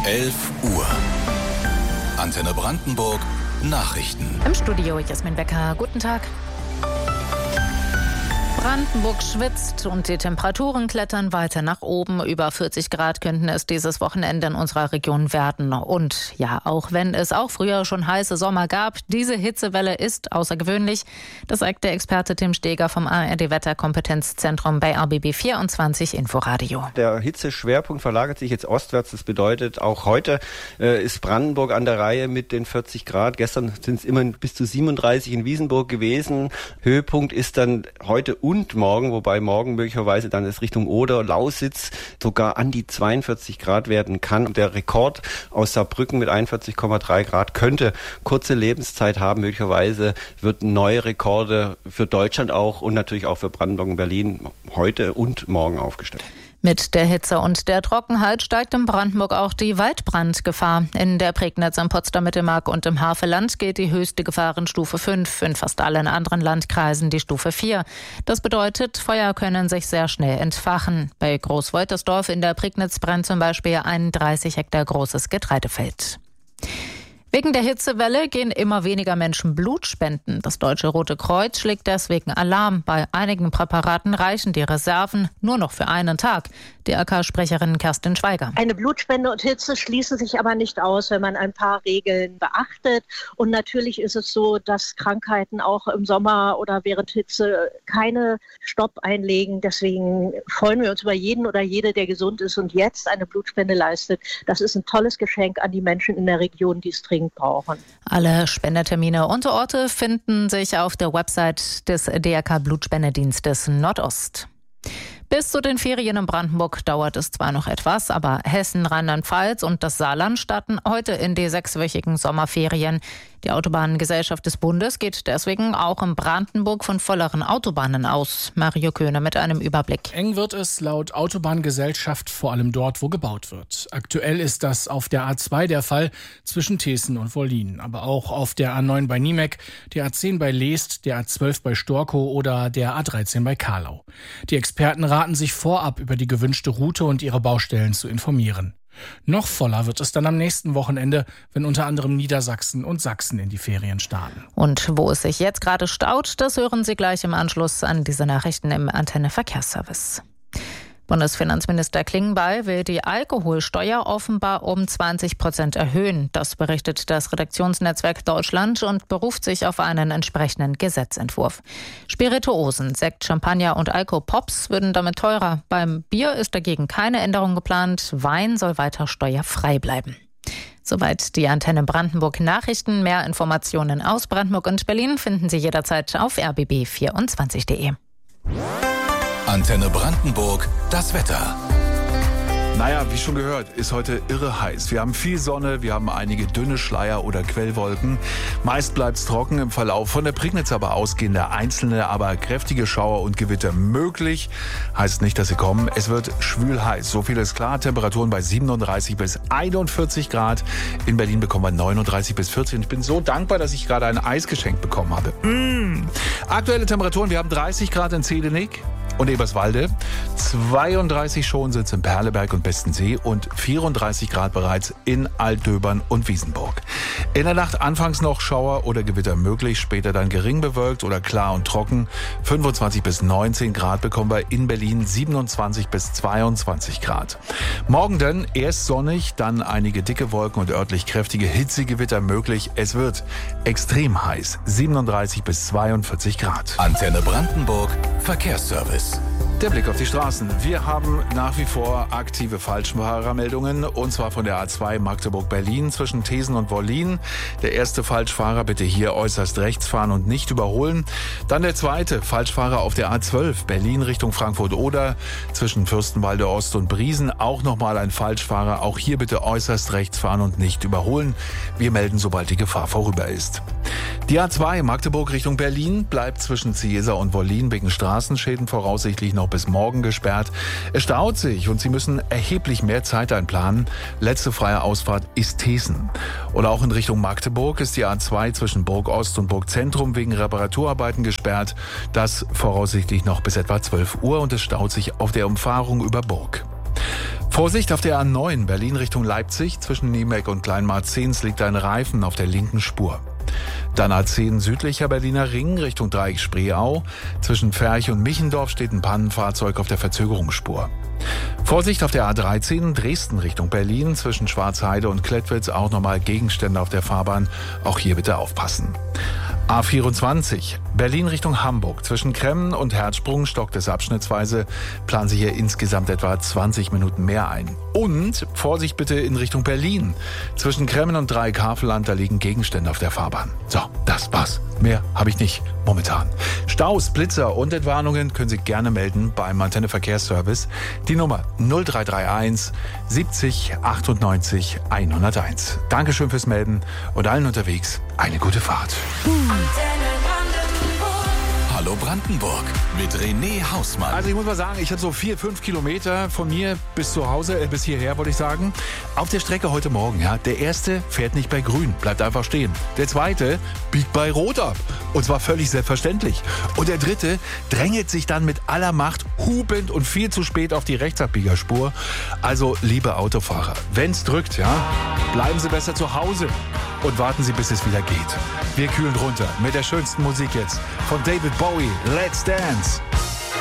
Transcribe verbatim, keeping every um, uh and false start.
elf Uhr. Antenne Brandenburg Nachrichten. Im Studio Jasmin Becker. Guten Tag. Brandenburg schwitzt und die Temperaturen klettern weiter nach oben. Über vierzig Grad könnten es dieses Wochenende in unserer Region werden. Und ja, auch wenn es auch früher schon heiße Sommer gab, diese Hitzewelle ist außergewöhnlich. Das sagt der Experte Tim Steger vom A R D-Wetterkompetenzzentrum bei R B B vierundzwanzig Inforadio. Der Hitzeschwerpunkt verlagert sich jetzt ostwärts. Das bedeutet, auch heute äh, ist Brandenburg an der Reihe mit den vierzig Grad. Gestern sind es immerhin bis zu siebenunddreißig in Wiesenburg gewesen. Höhepunkt ist dann heute und morgen, wobei morgen möglicherweise dann es Richtung Oder, Lausitz sogar an die zweiundvierzig Grad werden kann. Und der Rekord aus Saarbrücken mit einundvierzig Komma drei Grad könnte kurze Lebenszeit haben. Möglicherweise wird neue Rekorde für Deutschland auch und natürlich auch für Brandenburg und Berlin heute und morgen aufgestellt. Mit der Hitze und der Trockenheit steigt in Brandenburg auch die Waldbrandgefahr. In der Prignitz, am Potsdam-Mittelmark und im Havelland gilt die höchste Gefahrenstufe fünf, in fast allen anderen Landkreisen die Stufe vier. Das bedeutet, Feuer können sich sehr schnell entfachen. Bei Großwoltersdorf in der Prignitz brennt zum Beispiel ein dreißig Hektar großes Getreidefeld. Wegen der Hitzewelle gehen immer weniger Menschen Blut spenden. Das Deutsche Rote Kreuz schlägt deswegen Alarm. Bei einigen Präparaten reichen die Reserven nur noch für einen Tag. D R K-Sprecherin Kerstin Schweiger. Eine Blutspende und Hitze schließen sich aber nicht aus, wenn man ein paar Regeln beachtet. Und natürlich ist es so, dass Krankheiten auch im Sommer oder während Hitze keine Stopp einlegen. Deswegen freuen wir uns über jeden oder jede, der gesund ist und jetzt eine Blutspende leistet. Das ist ein tolles Geschenk an die Menschen in der Region, die es dringend brauchen. Alle Spendetermine und Orte finden sich auf der Website des D R K-Blutspendedienstes Nordost. Bis zu den Ferien in Brandenburg dauert es zwar noch etwas, aber Hessen, Rheinland-Pfalz und das Saarland starten heute in die sechswöchigen Sommerferien. Die Autobahnengesellschaft des Bundes geht deswegen auch in Brandenburg von volleren Autobahnen aus. Mario Köhne mit einem Überblick. Eng wird es laut Autobahngesellschaft vor allem dort, wo gebaut wird. Aktuell ist das auf der A zwei der Fall zwischen Thesen und Wollin, aber auch auf der A neun bei Niemek, der A zehn bei Leest, der A zwölf bei Storkow oder der A dreizehn bei Karlau. Die Experten raten sich vorab über die gewünschte Route und ihre Baustellen zu informieren. Noch voller wird es dann am nächsten Wochenende, wenn unter anderem Niedersachsen und Sachsen in die Ferien starten. Und wo es sich jetzt gerade staut, das hören Sie gleich im Anschluss an diese Nachrichten im Antenne Verkehrsservice. Bundesfinanzminister Klingbeil will die Alkoholsteuer offenbar um zwanzig Prozent erhöhen. Das berichtet das Redaktionsnetzwerk Deutschland und beruft sich auf einen entsprechenden Gesetzentwurf. Spirituosen, Sekt, Champagner und Alkopops würden damit teurer. Beim Bier ist dagegen keine Änderung geplant. Wein soll weiter steuerfrei bleiben. Soweit die Antenne Brandenburg Nachrichten. Mehr Informationen aus Brandenburg und Berlin finden Sie jederzeit auf r b b vierundzwanzig punkt d e. Antenne Brandenburg, das Wetter. Naja, wie schon gehört, ist heute irre heiß. Wir haben viel Sonne, wir haben einige dünne Schleier oder Quellwolken. Meist bleibt's trocken im Verlauf. Von der Prignitz aber ausgehende einzelne, aber kräftige Schauer und Gewitter möglich. Heißt nicht, dass sie kommen. Es wird schwül heiß. So viel ist klar. Temperaturen bei siebenunddreißig bis einundvierzig Grad. In Berlin bekommen wir neununddreißig bis vierzig. Und ich bin so dankbar, dass ich gerade ein Eis geschenkt bekommen habe. Mmh. Aktuelle Temperaturen, wir haben dreißig Grad in Zehdenig und Eberswalde, zweiunddreißig Schonsitz in Perleberg und Bestensee und vierunddreißig Grad bereits in Altdöbern und Wiesenburg. In der Nacht anfangs noch Schauer oder Gewitter möglich, später dann gering bewölkt oder klar und trocken. fünfundzwanzig bis neunzehn Grad bekommen wir in Berlin, siebenundzwanzig bis zweiundzwanzig Grad. Morgen dann erst sonnig, dann einige dicke Wolken und örtlich kräftige Hitzegewitter möglich. Es wird extrem heiß, siebenunddreißig bis zweiundvierzig Grad. Antenne Brandenburg, Verkehrsservice. Der Blick auf die Straßen. Wir haben nach wie vor aktive Falschfahrermeldungen und zwar von der A zwei Magdeburg-Berlin zwischen Thesen und Wollin. Der erste Falschfahrer bitte hier äußerst rechts fahren und nicht überholen. Dann der zweite Falschfahrer auf der A zwölf Berlin Richtung Frankfurt-Oder zwischen Fürstenwalde Ost und Briesen. Auch nochmal ein Falschfahrer. Auch hier bitte äußerst rechts fahren und nicht überholen. Wir melden, sobald die Gefahr vorüber ist. Die A zwei Magdeburg Richtung Berlin bleibt zwischen Ciesa und Wollin wegen Straßenschäden voraussichtlich noch bis morgen gesperrt. Es staut sich und Sie müssen erheblich mehr Zeit einplanen. Letzte freie Ausfahrt ist Thesen. Oder auch in Richtung Magdeburg ist die A zwei zwischen Burg Ost und Burg Zentrum wegen Reparaturarbeiten gesperrt. Das voraussichtlich noch bis etwa zwölf Uhr und es staut sich auf der Umfahrung über Burg. Vorsicht auf der A neun Berlin Richtung Leipzig. Zwischen Niemek und Kleinmarzens liegt ein Reifen auf der linken Spur. Dann A zehn südlicher Berliner Ring Richtung Dreieck Spreeau. Zwischen Ferch und Michendorf steht ein Pannenfahrzeug auf der Verzögerungsspur. Vorsicht auf der A dreizehn Dresden Richtung Berlin. Zwischen Schwarzheide und Klettwitz auch nochmal Gegenstände auf der Fahrbahn. Auch hier bitte aufpassen. A vierundzwanzig Berlin Richtung Hamburg. Zwischen Kremmen und Herzsprung stockt es abschnittsweise. Planen Sie hier insgesamt etwa zwanzig Minuten mehr ein. Und Vorsicht bitte in Richtung Berlin. Zwischen Kremmen und Dreieck-Havelland, da liegen Gegenstände auf der Fahrbahn. So, das war's. Mehr habe ich nicht momentan. Staus, Blitzer und Entwarnungen können Sie gerne melden beim Antenne Verkehrsservice. Die Nummer null drei drei eins siebzig achtundneunzig hunderteins. Dankeschön fürs Melden und allen unterwegs eine gute Fahrt. Hallo Brandenburg mit René Hausmann. Also ich muss mal sagen, ich habe so vier, fünf Kilometer von mir bis zu Hause, äh, bis hierher wollte ich sagen. Auf der Strecke heute Morgen, ja. Der erste fährt nicht bei Grün, bleibt einfach stehen. Der zweite biegt bei Rot ab. Und zwar völlig selbstverständlich. Und der dritte drängelt sich dann mit aller Macht hubend und viel zu spät auf die Rechtsabbiegerspur. Also, liebe Autofahrer, wenn's drückt, ja, bleiben Sie besser zu Hause und warten Sie, bis es wieder geht. Wir kühlen runter mit der schönsten Musik jetzt von David Bowie. Let's Dance.